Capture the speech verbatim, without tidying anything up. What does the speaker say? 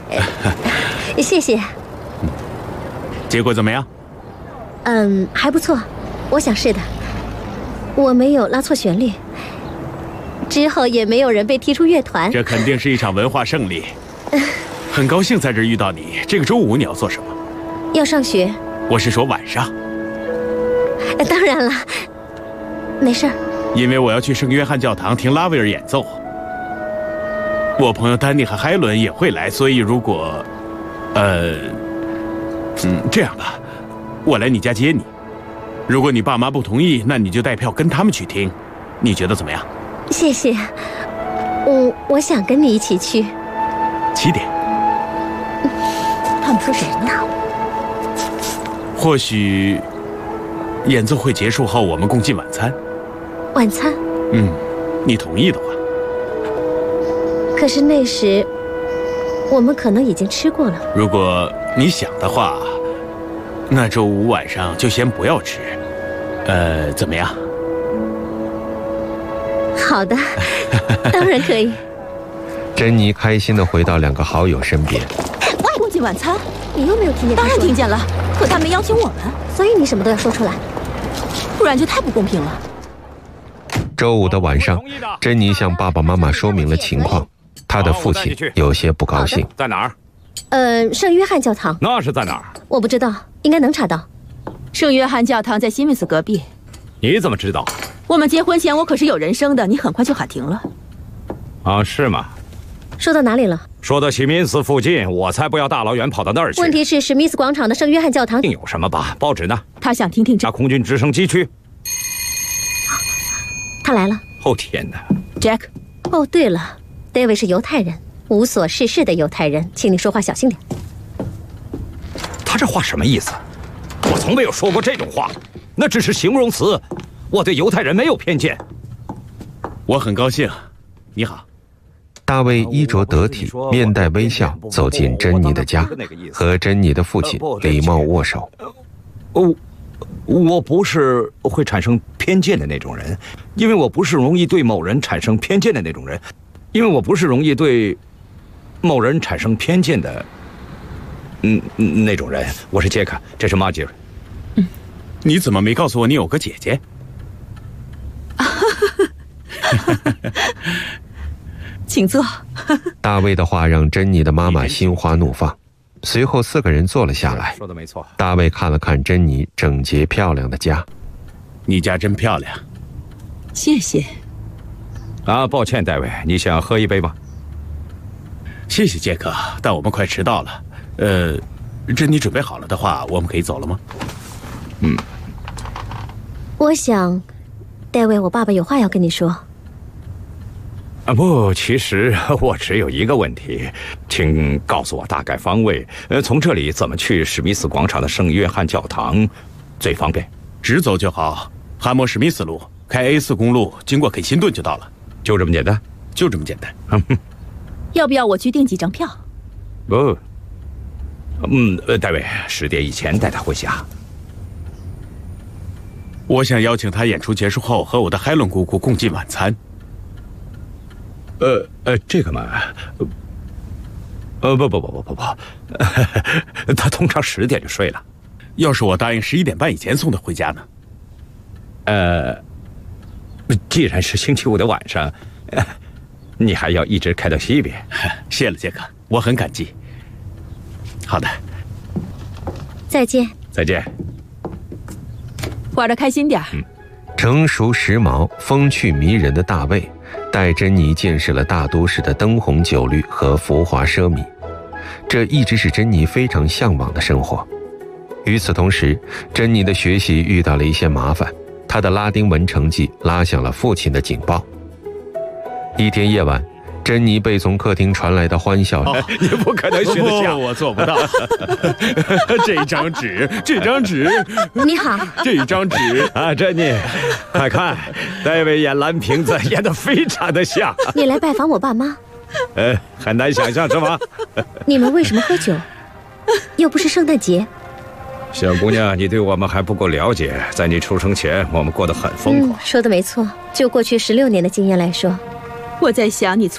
谢谢。 结果怎么样？ 嗯，还不错，我想是的。我没有拉错旋律，之后也没有人被踢出乐团。 这肯定是一场文化胜利。很高兴在这儿遇到你。这个周五你要做什么？ 要上学。 我是说晚上。 当然了，没事儿。 因为我要去圣约翰教堂听拉威尔演奏。我朋友丹尼和海伦也会来，所以如果，呃，嗯，这样吧，我来你家接你。如果你爸妈不同意，那你就带票跟他们去听。你觉得怎么样？ 谢谢。我我想跟你一起去。 七点。 他们说什么呢？ 或许演奏会结束后，我们共进晚餐。 晚餐？ 嗯，你同意的话。 可是那时我们可能已经吃过了。 如果你想的话，那周五晚上就先不要吃。呃，怎么样？ 好的，当然可以。 珍妮开心地回到两个好友身边。 外共进晚餐？ 你又没有听见？ 当然听见了，可他没邀请我们， 所以你什么都要说出来， 不然就太不公平了。 周五的晚上，珍妮向爸爸妈妈说明了情况。她的父亲有些不高兴。 在哪儿？ 呃，圣约翰教堂。 那是在哪儿？ 我不知道，应该能查到。 圣约翰教堂在西敏寺隔壁。 你怎么知道？ 我们结婚前我可是有人生的，你很快就喊停了。 啊，是吗？ 说到哪里了？ 说到西敏寺附近，我才不要大老远跑到那儿去。 问题是史密斯广场的圣约翰教堂定有什么吧？报纸呢？ 他想听听这空军直升机去。 他来了。 哦天哪 ，Jack。 哦，对了 ，David 是犹太人，无所事事的犹太人，请你说话小心点。 他这话什么意思？我从没有说过这种话，那只是形容词。我对犹太人没有偏见。 我很高兴。你好。 大卫衣着得体，面带微笑走进珍妮的家，和珍妮的父亲礼貌握手。 哦，我不是会产生偏见的那种人，因为我不是容易对某人产生偏见的那种人，因为我不是容易对某人产生偏见的，嗯，那种人。我是杰克，这是玛吉尔。 嗯，你怎么没告诉我你有个姐姐？ 请坐。 大卫的话让珍妮的妈妈心花怒放。随后四个人坐了下来。 说的没错。 大卫看了看珍妮整洁漂亮的家。 你家真漂亮。 谢谢。 啊，抱歉，戴维，你想喝一杯吗？ 谢谢杰克，但我们快迟到了。呃，珍妮准备好了的话，我们可以走了吗？ 嗯。 我想，戴维，我爸爸有话要跟你说。 啊不，其实我只有一个问题，请告诉我大概方位。呃，从这里怎么去史密斯广场的圣约翰教堂最方便？ 直走就好，汉默史密斯路，开 A 四 公路，经过肯辛顿就到了。 就这么简单？ 就这么简单。 要不要我去订几张票？ 不，嗯，呃，戴维，十点以前带他回家。 我想邀请他演出结束后和我的海伦姑姑共进晚餐。 呃呃，这个嘛，呃不不不不不不，他通常十点就睡了。 要是我答应十一点半以前送他回家呢？ 呃，既然是星期五的晚上，呃、你还要一直开到西边。 谢了，杰克，我很感激。好的， 再见。 再见。 玩得开心点。 嗯。 成熟时髦、风趣迷人的大卫，带珍妮见识了大都市的灯红酒绿和浮华奢靡，这一直是珍妮非常向往的生活。与此同时，珍妮的学习遇到了一些麻烦，她的拉丁文成绩拉响了父亲的警报。一天夜晚，珍妮被从客厅传来的欢笑声。 哦、你不可能学得像， 我做不到。这张纸，这张纸， 你好， 这张纸啊，珍妮，快看，戴维演蓝瓶子演得非常的像。 你来拜访我爸妈？ 呃，很难想象是吗？ 你们为什么喝酒？又不是圣诞节。 小姑娘，你对我们还不够了解。在你出生前，我们过得很疯狂。 嗯，说的没错。就过去十六年的经验来说， 我在想你。